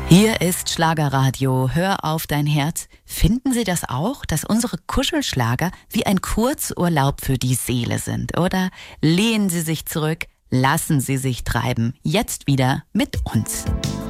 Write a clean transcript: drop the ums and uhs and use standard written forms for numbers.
Hier ist Schlagerradio. Hör auf dein Herz. Finden Sie das auch, dass unsere Kuschelschlager wie ein Kurzurlaub für die Seele sind? Oder lehnen Sie sich zurück, lassen Sie sich treiben. Jetzt wieder mit uns.